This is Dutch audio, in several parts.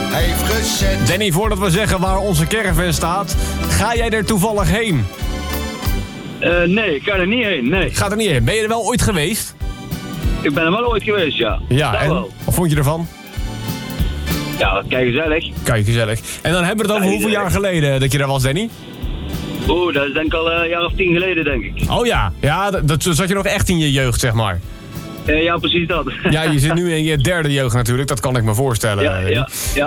heeft gezet. Danny, voordat we zeggen waar onze caravan staat, ga jij er toevallig heen? Nee, ik ga er niet heen, nee. Ga er niet heen. Ben je er wel ooit geweest? Ik ben er wel ooit geweest, ja. Ja, dat en wel. wat vond je ervan? Ja, kijk gezellig. Kijk, gezellig. En dan hebben we het over hoeveel jaar geleden dat je daar was, Danny? Oeh, dat is denk ik al een jaar of 10 geleden, denk ik. Oh ja, ja, dat zat je nog echt in je jeugd, zeg maar. Ja, precies dat. Ja, je zit nu in je derde jeugd natuurlijk, dat kan ik me voorstellen. Ja.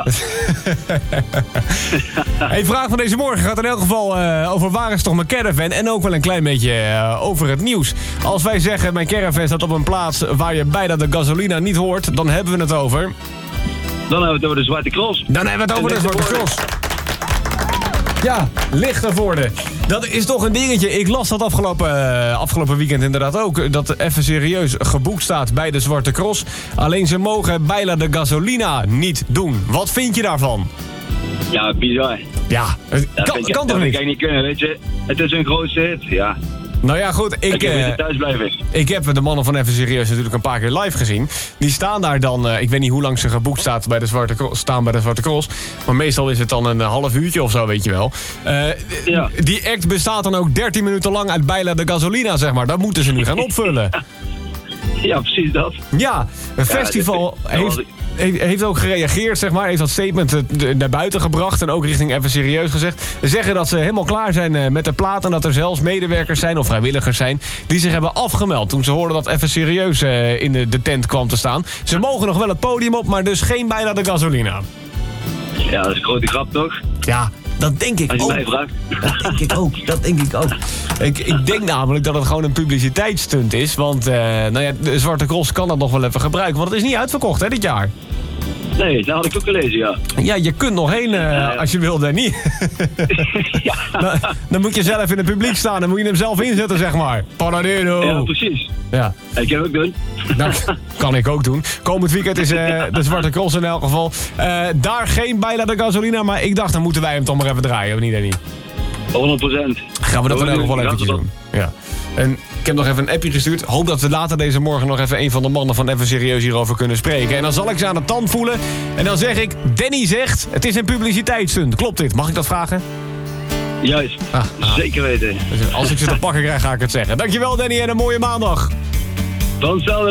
Hey, vraag van deze morgen gaat in elk geval over waar is toch mijn caravan en ook wel een klein beetje over het nieuws. Als wij zeggen mijn caravan staat op een plaats waar je bijna de gasolina niet hoort, dan hebben we het over... Dan hebben we het over de Zwarte Cross. Dan hebben we het over de Zwarte Cross. Ja, Lichtenvoorde. Dat is toch een dingetje. Ik las dat afgelopen weekend inderdaad ook. Dat even serieus geboekt staat bij de Zwarte Cross. Alleen ze mogen bijna de gasolina niet doen. Wat vind je daarvan? Ja, bizar. Ja, kan toch niet? Dat kan niet kunnen, weet je. Het is een grootste hit, ja. Nou ja, goed. Ik moet thuis blijven. Ik heb de mannen van Even Serieus natuurlijk een paar keer live gezien. Die staan daar dan, ik weet niet hoe lang ze geboekt staan bij de Zwarte Cross. Maar meestal is het dan een half uurtje of zo, weet je wel. Ja. Die act bestaat dan ook 13 minuten lang uit bijna de gasolina, zeg maar. Dat moeten ze nu gaan opvullen. Ja, precies dat. Ja, een festival heeft ook gereageerd, zeg maar. Heeft dat statement naar buiten gebracht en ook richting Even Serieus gezegd. Ze zeggen dat ze helemaal klaar zijn met de plaat en dat er zelfs medewerkers zijn of vrijwilligers zijn die zich hebben afgemeld toen ze hoorden dat Even Serieus in de tent kwam te staan. Ze mogen nog wel het podium op, maar dus geen bijna de gasolina. Ja, dat is een grote grap toch? Ja, dat denk ik Als je ook. mij vraagt. Dat denk ik ook. Ik denk namelijk dat het gewoon een publiciteitsstunt is. Want de Zwarte Cross kan dat nog wel even gebruiken. Want het is niet uitverkocht, hè, dit jaar. Nee, dat had ik ook gelezen, ja. Ja, je kunt nog heen als je wil, Danny. Ja. Dan moet je zelf in het publiek staan. Dan moet je hem zelf inzetten, zeg maar. Paradero. Ja, precies. Ja. Ik kan het ook doen. Dat kan ik ook doen. Komend weekend is de Zwarte Cross in elk geval. Daar geen bijna de gasolina. Maar ik dacht, dan moeten wij hem toch maar even draaien. Of niet, Danny? 100%. Gaan we dat in elk geval eventjes doen. Ja. En ik heb nog even een appje gestuurd. Hoop dat we later deze morgen nog even een van de mannen van Even Serieus hierover kunnen spreken. En dan zal ik ze aan de tand voelen. En dan zeg ik, Danny zegt, het is een publiciteitsstunt. Klopt dit? Mag ik dat vragen? Juist. Zeker weten. Als ik ze te pakken krijg, ga ik het zeggen. Dankjewel, Danny, en een mooie maandag. Dan hetzelfde.